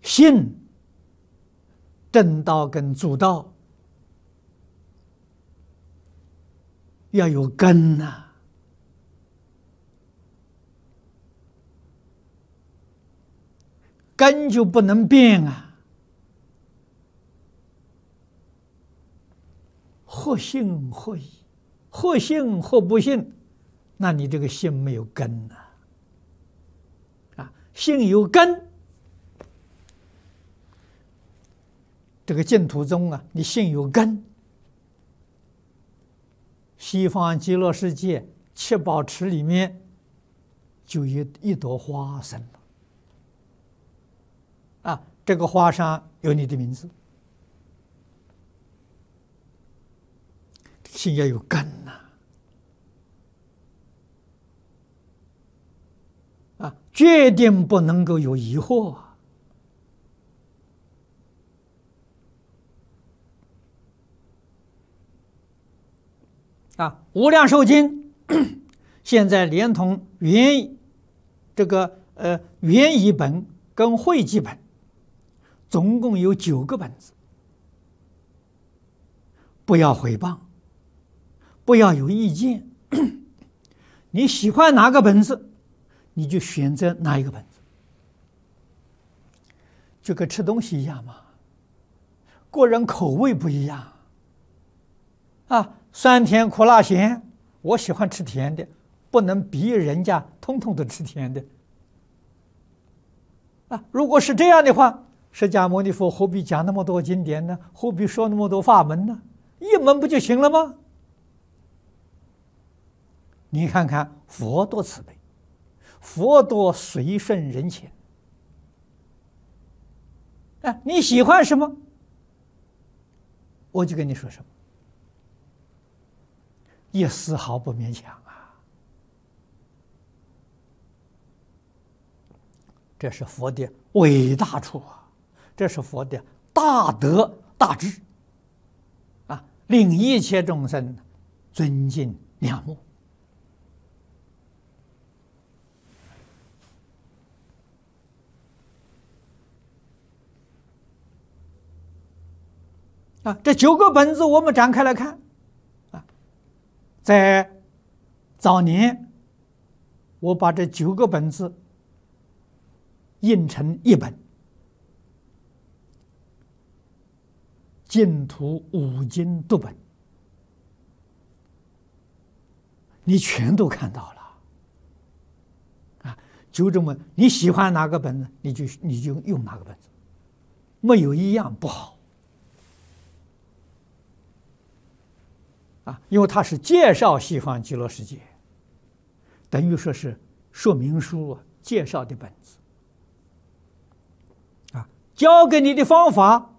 信正道跟主道要有根呐、根就不能变啊，或信或疑，或信或不信，那你这个信没有根呐、信有根，这个净土宗啊，你信有根，西方极乐世界七宝池里面就有一朵花生了，这个花上有你的名字，信要有根呐，决定不能够有疑惑无量寿经现在连同原译本跟汇集本，总共有9个本子。不要诽谤，不要有意见，你喜欢哪个本子，你就选择哪一个本子，就跟吃东西一样嘛，个人口味不一样酸甜苦辣咸，我喜欢吃甜的，不能逼人家通通都吃甜的如果是这样的话，释迦牟尼佛何必讲那么多经典呢？何必说那么多法门呢？一门不就行了吗？你看看佛多慈悲，佛多随顺人情你喜欢什么，我就跟你说什么，一丝毫不勉强这是佛的伟大处这是佛的大德大智令一切众生尊敬仰慕这9个本子我们展开来看在早年我把这9个本子印成一本净土5经读本，你全都看到了就这么你喜欢哪个本子，你就用哪个本子，没有一样不好因为它是介绍西方极乐世界，等于说是说明书介绍的本子教给你的方法